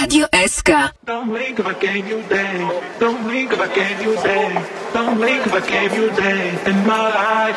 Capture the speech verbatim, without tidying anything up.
Radio S K. Don't blink if I gave you day. Don't blink if I gave you day. Don't blink if I gave you day in my life.